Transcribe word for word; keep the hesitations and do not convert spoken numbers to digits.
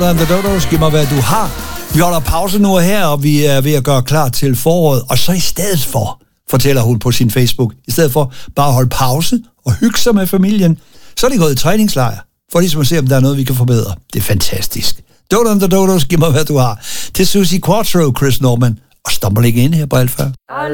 The Dodos, giv mig, hvad du har. Vi holder pause nu og her, og vi er ved at gøre klar til foråret. Og så i stedet for, fortæller hun på sin Facebook, i stedet for bare at holde pause og hygge sig med familien, så er det gået i træningslejr, for ligesom at se, om der er noget, vi kan forbedre. Det er fantastisk. Dodo the Dodos, giv mig, hvad du har. Til Susie Quattro, Chris Norman, og Stumble ikke ind her på Alfa.